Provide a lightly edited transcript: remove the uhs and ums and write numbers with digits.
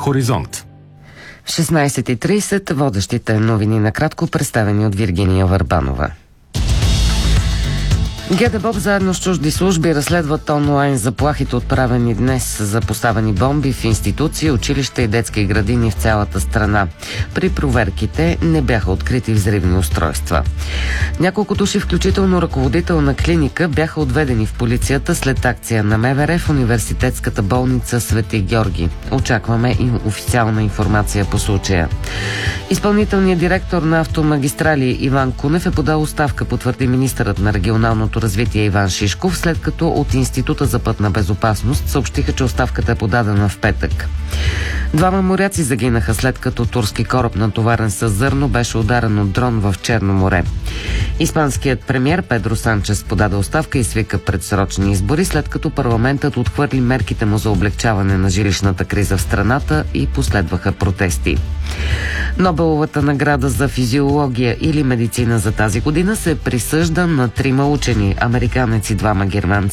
Хоризонт. В 16:30 водещите новини накратко, представени от Виргиния Върбанова. ГДБОП заедно с чужди служби разследват онлайн заплахите, отправени днес за поставени бомби в институции, училища и детски градини в цялата страна. При проверките не бяха открити взривни устройства. Няколко души, включително ръководител на клиника, бяха отведени в полицията след акция на МВР в университетската болница Свети Георги. Очакваме и официална информация по случая. Изпълнителният директор на Автомагистрали Иван Кунев е подал оставка, потвърди министърът на регионалното развитие Иван Шишков, след като от Института за пътна безопасност съобщиха, че оставката е подадена в петък. 2 моряци загинаха, след като турски кораб, натоварен с зърно, беше ударен от дрон в Черно море. Испанският премиер Педро Санчес подаде оставка и свика предсрочни избори, след като парламентът отхвърли мерките му за облегчаване на жилищната криза в страната и последваха протести. Нобеловата награда за физиология или медицина за тази година се присъжда на 3 учени, американец и 2 германци.